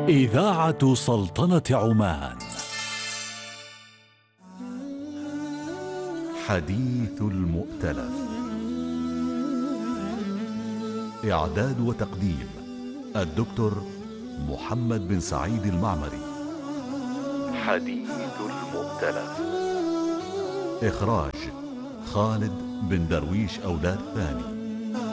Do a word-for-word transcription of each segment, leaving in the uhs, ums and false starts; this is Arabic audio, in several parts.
إذاعة سلطنة عمان. حديث المؤتلف. إعداد وتقديم الدكتور محمد بن سعيد المعمري. حديث المؤتلف. إخراج خالد بن درويش أولاد ثاني.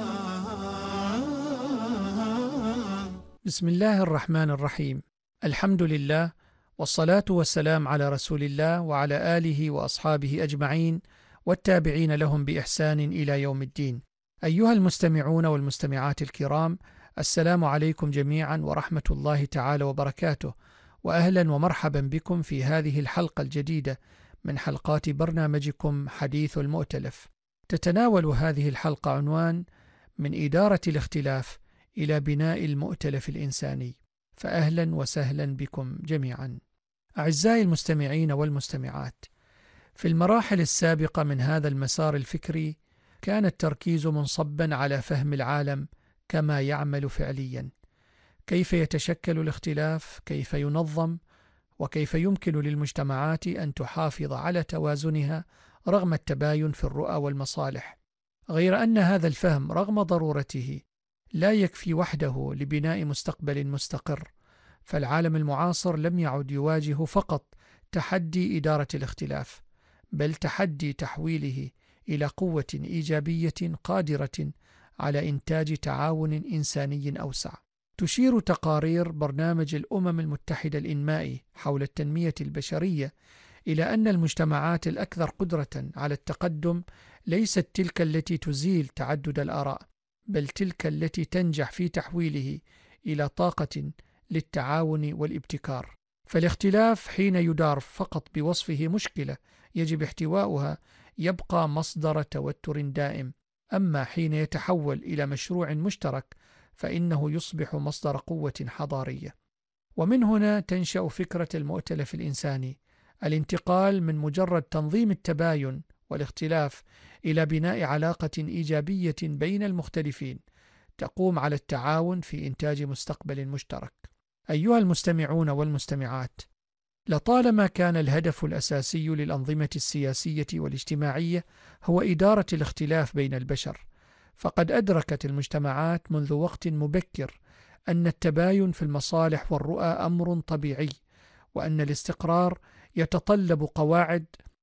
بسم الله الرحمن الرحيم. الحمد لله، والصلاة والسلام على رسول الله وعلى آله وأصحابه أجمعين والتابعين لهم بإحسان إلى يوم الدين. أيها المستمعون والمستمعات الكرام، السلام عليكم جميعا ورحمة الله تعالى وبركاته، وأهلا ومرحبا بكم في هذه الحلقة الجديدة من حلقات برنامجكم حديث المؤتلف. تتناول هذه الحلقة عنوان من إدارة الاختلاف إلى بناء المؤتلف الإنساني، فأهلا وسهلا بكم جميعا. أعزائي المستمعين والمستمعات، في المراحل السابقة من هذا المسار الفكري كان التركيز منصبا على فهم العالم كما يعمل فعليا، كيف يتشكل الاختلاف، كيف ينظم، وكيف يمكن للمجتمعات أن تحافظ على توازنها رغم التباين في الرؤى والمصالح. غير أن هذا الفهم رغم ضرورته لا يكفي وحده لبناء مستقبل مستقر، فالعالم المعاصر لم يعد يواجه فقط تحدي إدارة الاختلاف، بل تحدي تحويله إلى قوة إيجابية قادرة على إنتاج تعاون إنساني أوسع. تشير تقارير برنامج الأمم المتحدة الإنمائي حول التنمية البشرية إلى أن المجتمعات الأكثر قدرة على التقدم ليست تلك التي تزيل تعدد الآراء، بل تلك التي تنجح في تحويله إلى طاقة للتعاون والابتكار. فالاختلاف حين يدار فقط بوصفه مشكلة يجب احتواؤها يبقى مصدر توتر دائم، أما حين يتحول إلى مشروع مشترك فإنه يصبح مصدر قوة حضارية. ومن هنا تنشأ فكرة المؤتلف الإنساني، الانتقال من مجرد تنظيم التباين والاختلاف إلى بناء علاقة إيجابية بين المختلفين تقوم على التعاون في إنتاج مستقبل مشترك. أيها المستمعون والمستمعات، لطالما كان الهدف الأساسي للأنظمة السياسية والاجتماعية هو إدارة الاختلاف بين البشر، فقد أدركت المجتمعات منذ وقت مبكر أن التباين في المصالح والرؤى أمر طبيعي، وأن الاستقرار يتطلب قواعد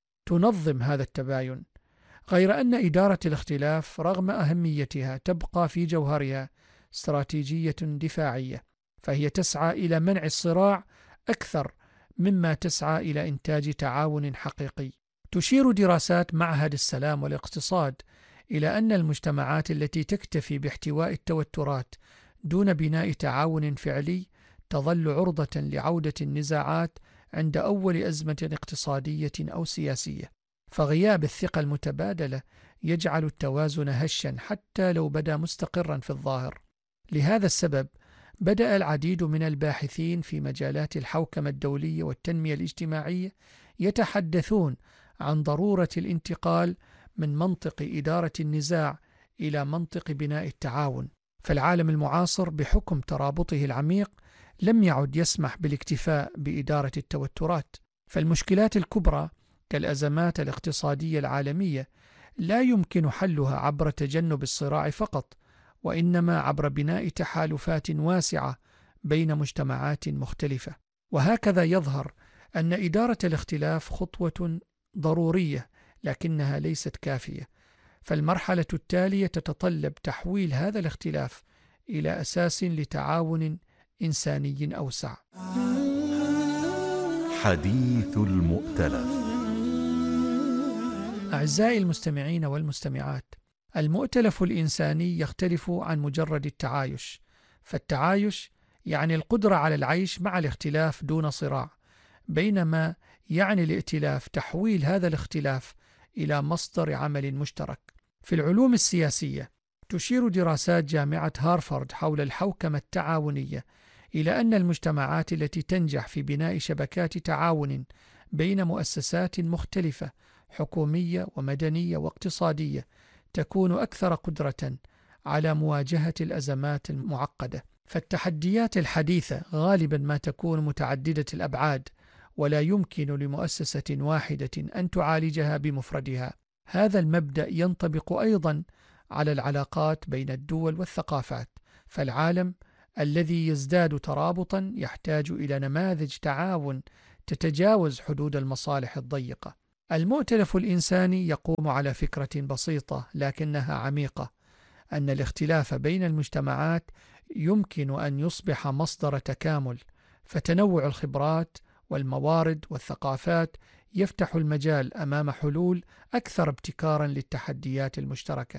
تنظم هذا التباين. غير أن إدارة الاختلاف رغم أهميتها تبقى في جوهرها استراتيجية دفاعية، فهي تسعى إلى منع الصراع أكثر مما تسعى إلى إنتاج تعاون حقيقي. تشير دراسات معهد السلام والاقتصاد إلى أن المجتمعات التي تكتفي باحتواء التوترات دون بناء تعاون فعلي تظل عرضة لعودة النزاعات عند أول أزمة اقتصادية أو سياسية، فغياب الثقة المتبادلة يجعل التوازن هشا حتى لو بدا مستقرا في الظاهر. لهذا السبب بدأ العديد من الباحثين في مجالات الحوكمة الدولية والتنمية الاجتماعية يتحدثون عن ضرورة الانتقال من منطق إدارة النزاع إلى منطق بناء التعاون. فالعالم المعاصر بحكم ترابطه العميق لم يعد يسمح بالاكتفاء بإدارة التوترات، فالمشكلات الكبرى كالأزمات الاقتصادية العالمية لا يمكن حلها عبر تجنب الصراع فقط، وإنما عبر بناء تحالفات واسعة بين مجتمعات مختلفة. وهكذا يظهر أن إدارة الاختلاف خطوة ضرورية لكنها ليست كافية، فالمرحلة التالية تتطلب تحويل هذا الاختلاف إلى أساس لتعاون إنساني أوسع. حديث المؤتلف. أعزائي المستمعين والمستمعات، المؤتلف الإنساني يختلف عن مجرد التعايش، فالتعايش يعني القدرة على العيش مع الاختلاف دون صراع، بينما يعني الائتلاف تحويل هذا الاختلاف إلى مصدر عمل مشترك. في العلوم السياسية تشير دراسات جامعة هارفارد حول الحوكمة التعاونية إلى أن المجتمعات التي تنجح في بناء شبكات تعاون بين مؤسسات مختلفة حكومية ومدنية واقتصادية تكون أكثر قدرة على مواجهة الأزمات المعقدة. فالتحديات الحديثة غالبا ما تكون متعددة الأبعاد، ولا يمكن لمؤسسة واحدة أن تعالجها بمفردها. هذا المبدأ ينطبق أيضا على العلاقات بين الدول والثقافات، فالعالم الذي يزداد ترابطا يحتاج إلى نماذج تعاون تتجاوز حدود المصالح الضيقة. المؤتلف الإنساني يقوم على فكرة بسيطة لكنها عميقة، أن الاختلاف بين المجتمعات يمكن أن يصبح مصدر تكامل، فتنوع الخبرات والموارد والثقافات يفتح المجال أمام حلول أكثر ابتكارا للتحديات المشتركة.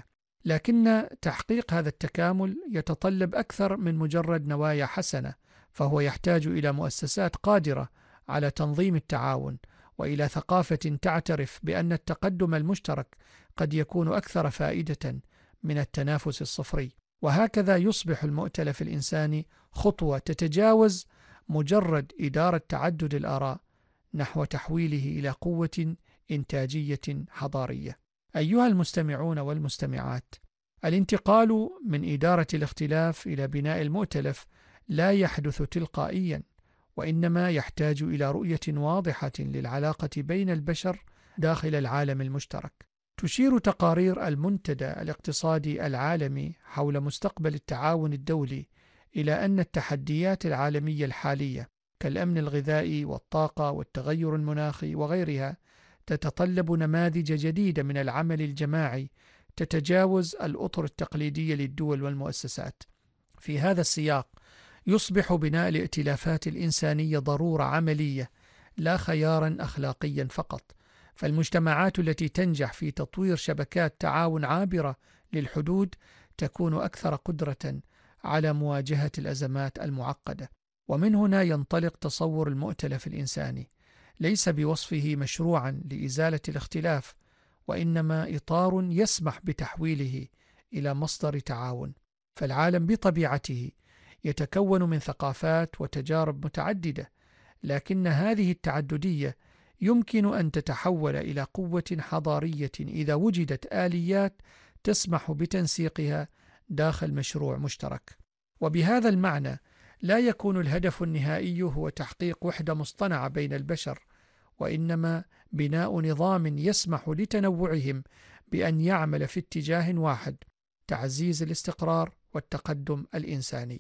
لكن تحقيق هذا التكامل يتطلب أكثر من مجرد نوايا حسنة، فهو يحتاج إلى مؤسسات قادرة على تنظيم التعاون، وإلى ثقافة تعترف بأن التقدم المشترك قد يكون أكثر فائدة من التنافس الصفري. وهكذا يصبح المؤتلف الإنساني خطوة تتجاوز مجرد إدارة تعدد الآراء نحو تحويله إلى قوة إنتاجية حضارية. أيها المستمعون والمستمعات، الانتقال من إدارة الاختلاف إلى بناء المؤتلف لا يحدث تلقائيا، وإنما يحتاج إلى رؤية واضحة للعلاقة بين البشر داخل العالم المشترك. تشير تقارير المنتدى الاقتصادي العالمي حول مستقبل التعاون الدولي إلى أن التحديات العالمية الحالية كالأمن الغذائي والطاقة والتغير المناخي وغيرها تتطلب نماذج جديدة من العمل الجماعي تتجاوز الأطر التقليدية للدول والمؤسسات. في هذا السياق يصبح بناء الائتلافات الإنسانية ضرورة عملية لا خيارا أخلاقيا فقط، فالمجتمعات التي تنجح في تطوير شبكات تعاون عابرة للحدود تكون أكثر قدرة على مواجهة الأزمات المعقدة. ومن هنا ينطلق تصور المؤتلف الإنساني، ليس بوصفه مشروعا لإزالة الاختلاف، وإنما إطار يسمح بتحويله إلى مصدر تعاون. فالعالم بطبيعته يتكون من ثقافات وتجارب متعددة، لكن هذه التعددية يمكن أن تتحول إلى قوة حضارية إذا وجدت آليات تسمح بتنسيقها داخل مشروع مشترك. وبهذا المعنى لا يكون الهدف النهائي هو تحقيق وحدة مصطنعة بين البشر، وإنما بناء نظام يسمح لتنوعهم بأن يعمل في اتجاه واحد: تعزيز الاستقرار والتقدم الإنساني.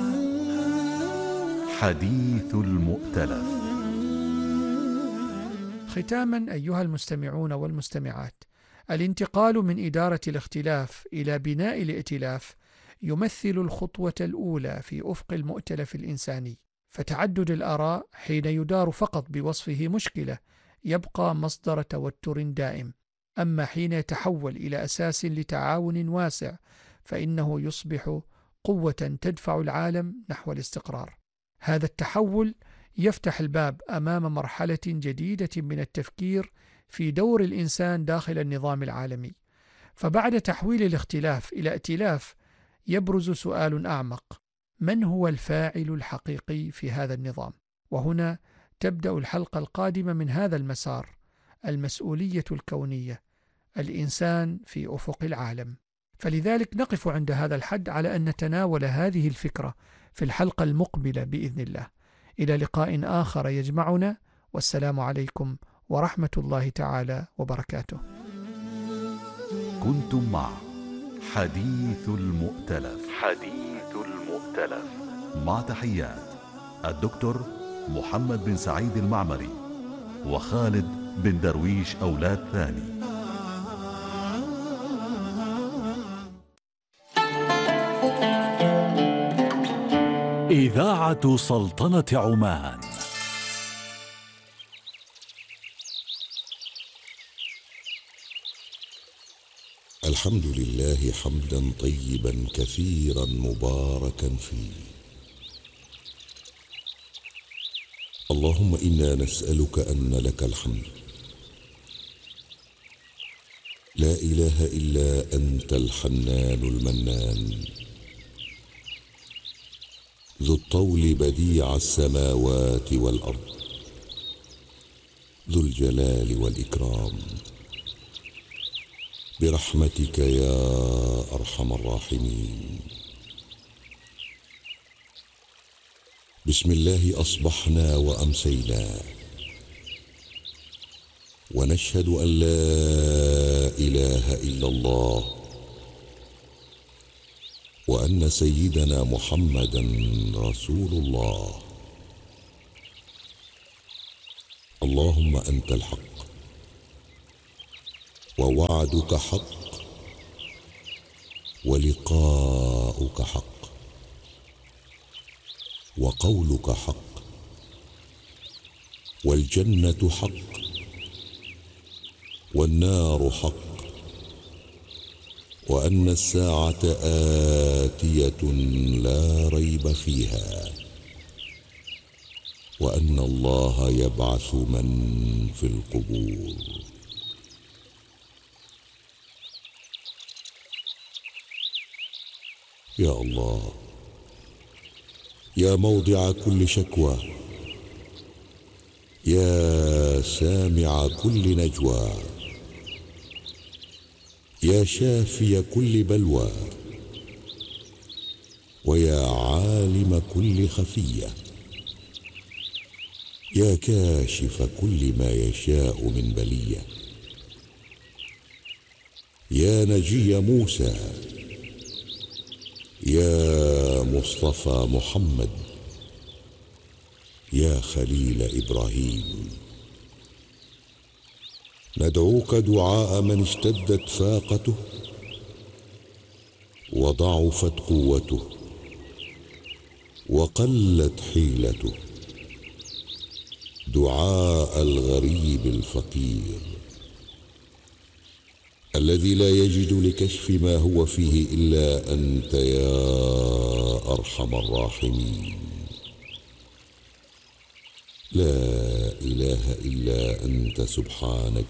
حديث المؤتلف. ختاما أيها المستمعون والمستمعات، الانتقال من إدارة الاختلاف إلى بناء الائتلاف يمثل الخطوة الأولى في أفق المؤتلف الإنساني، فتعدد الآراء حين يدار فقط بوصفه مشكلة يبقى مصدر توتر دائم، أما حين يتحول إلى أساس لتعاون واسع فإنه يصبح قوة تدفع العالم نحو الاستقرار. هذا التحول يفتح الباب أمام مرحلة جديدة من التفكير في دور الإنسان داخل النظام العالمي. فبعد تحويل الاختلاف إلى ائتلاف يبرز سؤال أعمق: من هو الفاعل الحقيقي في هذا النظام؟ وهنا تبدأ الحلقة القادمة من هذا المسار: المسؤولية الكونية، الإنسان في أفق العالم. فلذلك نقف عند هذا الحد على أن نتناول هذه الفكرة في الحلقة المقبلة بإذن الله. إلى لقاء آخر يجمعنا، والسلام عليكم ورحمة الله تعالى وبركاته. كنتم مع حديث المؤتلف. حديث المؤتلف مع تحيات الدكتور محمد بن سعيد المعمري وخالد بن درويش أولاد ثاني. إذاعة سلطنة عمان. الحمد لله حمدا طيبا كثيرا مباركا فيه. اللهم إنا نسألك أن لك الحمد، لا إله إلا أنت الحنان المنان، ذو الطول بديع السماوات والأرض، ذو الجلال والإكرام، برحمتك يا أرحم الراحمين. بسم الله أصبحنا وأمسينا، ونشهد أن لا إله إلا الله، وأن سيدنا محمدا رسول الله. اللهم أنت الحق، ووعدك حق، ولقاؤك حق، وقولك حق، والجنة حق، والنار حق، وأن الساعة آتية لا ريب فيها، وأن الله يبعث من في القبور. يا الله، يا موضع كل شكوى، يا سامع كل نجوى، يا شافي كل بلوى، ويا عالم كل خفية، يا كاشف كل ما يشاء من بلية، يا نجي موسى، يا مصطفى محمد، يا خليل إبراهيم. ندعوك دعاء من اشتدت فاقته وضعفت قوته وقلت حيلته، دعاء الغريب الفقير الذي لا يجد لكشف ما هو فيه إلا أنت يا أرحم الراحمين. لا إله إلا أنت سبحانك،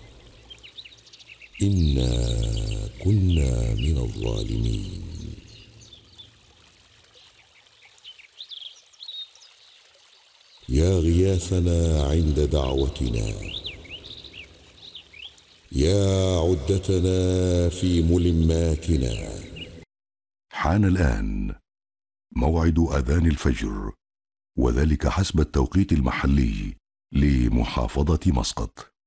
إنا كنا من الظالمين. يا غياثنا عند دعوتنا، يا عدتنا في ملماتنا. حان الآن موعد أذان الفجر، وذلك حسب التوقيت المحلي لمحافظة مسقط.